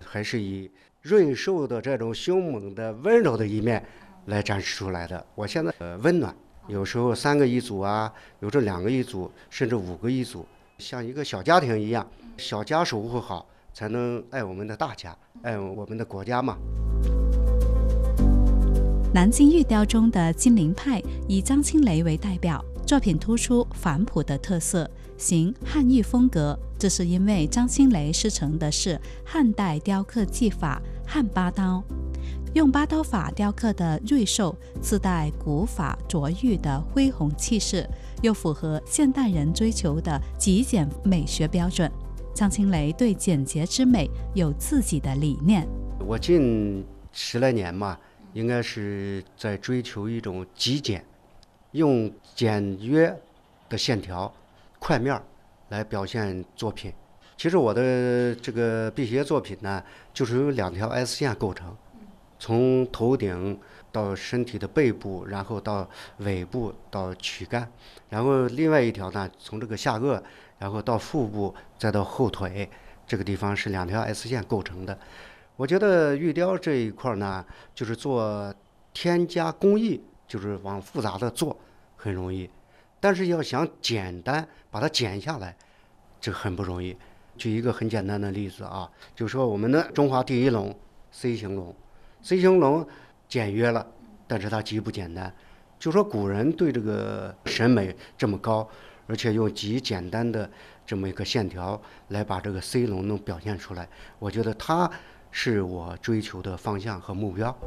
还是以瑞兽的这种凶猛的温柔的一面来展示出来的。我现在温暖，有时候3个一组啊，有时候2个一组，甚至5个一组，像一个小家庭一样，小家守护好，才能爱我们的大家，爱我们的国家嘛。 南京玉雕中的金陵派以张清雷为代表，作品突出反璞的特色，行汉玉风格。这是因为张清雷师承的是汉代雕刻技法汉八刀，用八刀法雕刻的瑞兽自带古法琢玉的恢宏气势，又符合现代人追求的极简美学标准。张清雷对简洁之美有自己的理念。 我近10来年嘛，应该是在追求一种极简，用简约的线条、块面来表现作品。其实我的这个辟邪作品呢，就是由2条 S 线构成，从头顶到身体的背部，然后到尾部到躯干，然后另外一条呢，从这个下颚，然后到腹部，再到后腿，这个地方是2条 S 线构成的。我觉得玉雕这一块呢，就是做添加工艺，就是往复杂的做很容易，但是要想简单把它剪下来，这很不容易。举一个很简单的例子啊，就是说我们的中华第一龙 C 型龙，C 型龙简约了，但是它极不简单。就说古人对这个审美这么高，而且用极简单的这么一个线条来把这个 C 龙能表现出来，我觉得它是我追求的方向和目标。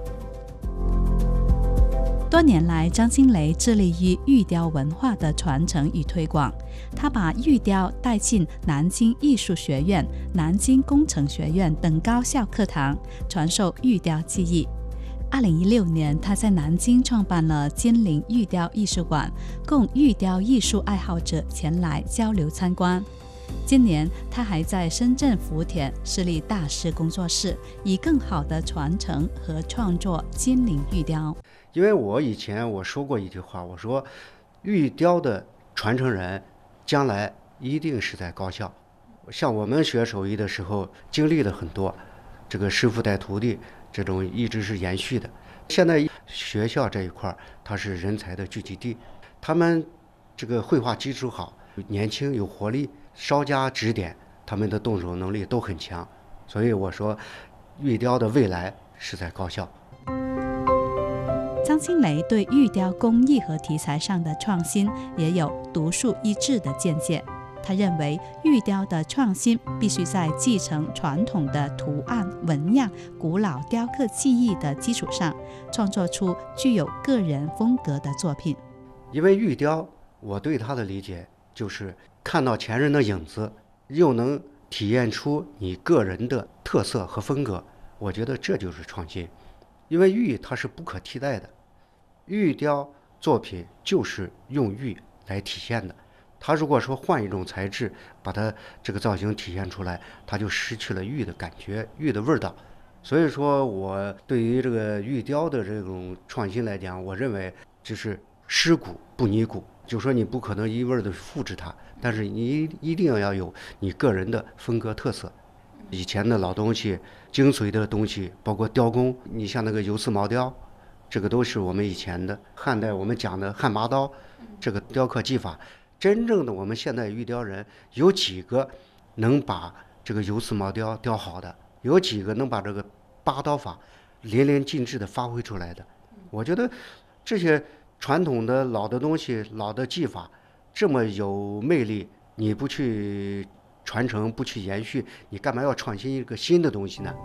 多年来，张清雷致力于玉雕文化的传承与推广。他把玉雕带进南京艺术学院、南京工程学院等高校课堂，传授玉雕技艺。2016年，他在南京创办了金陵玉雕艺术馆，供玉雕艺术爱好者前来交流参观。今年，他还在深圳福田设立大师工作室，以更好的传承和创作金陵玉雕。 因为我以前我说过一句话，我说玉雕的传承人将来一定是在高校。像我们学手艺的时候经历了很多，这个师傅带徒弟这种一直是延续的。现在学校这一块它是人才的聚集地，他们这个绘画基础好，年轻有活力，稍加指点，他们的动手能力都很强。所以我说玉雕的未来是在高校。 张清雷对玉雕工艺和题材上的创新也有独树一帜的见解。他认为玉雕的创新必须在继承传统的图案、纹样、古老雕刻技艺的基础上，创作出具有个人风格的作品。 因为玉雕，我对它的理解就是看到前人的影子，又能体验出你个人的特色和风格，我觉得这就是创新。因为玉它是不可替代的，玉雕作品就是用玉来体现的。它如果说换一种材质把它这个造型体现出来，它就失去了玉的感觉、玉的味道。所以说我对于这个玉雕的这种创新来讲，我认为就是尸骨不拟骨，就说你不可能一味的复制它，但是你一定要有你个人的风格特色。以前的老东西、精髓的东西，包括雕工，你像那个油丝毛雕，这个都是我们以前的汉代我们讲的汉八刀这个雕刻技法。真正的我们现代玉雕人有几个能把这个油丝毛雕雕好的？有几个能把这个八刀法淋漓尽致的发挥出来的？我觉得这些传统的老的东西、老的技法这么有魅力，你不去传承，不去延续，你干嘛要创新一个新的东西呢？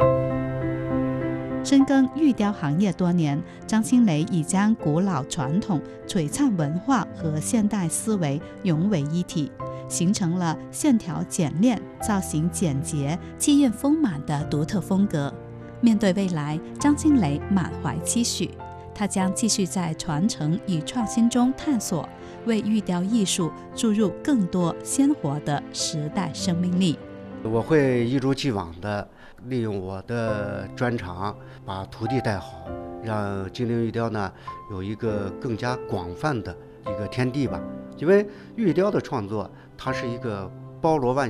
深耕玉雕行业多年，张清雷已将古老传统、璀璨文化和现代思维融为一体，形成了线条简练、造型简洁、气韵丰满的独特风格。面对未来，张清雷满怀期许，他将继续在传承与创新中探索，为玉雕艺术注入更多鲜活的时代生命力。 我会一如既往的利用我的专长，把徒弟带好，让金陵玉雕呢有一个更加广泛的一个天地吧。因为玉雕的创作，它是一个包罗万